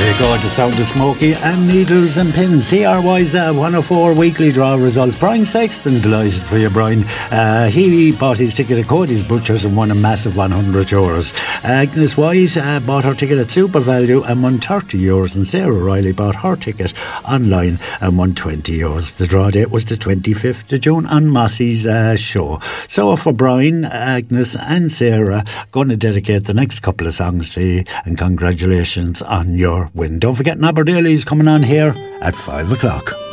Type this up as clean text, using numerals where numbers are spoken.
Go to Sound of Smokey and Needles and Pins. CRY's 104 weekly draw results. Brian Sexton, delighted for you, Brian. He bought his ticket at Cody's Butchers and won a massive €100. Agnes White bought her ticket at Super Value and won €30. And Sarah Riley bought her ticket online and won €20. The draw date was the 25th of June on Mossy's show. So for Brian, Agnes and Sarah, going to dedicate the next couple of songs to you, and congratulations on your win. Don't forget Nabber Daly's coming on here at 5 o'clock.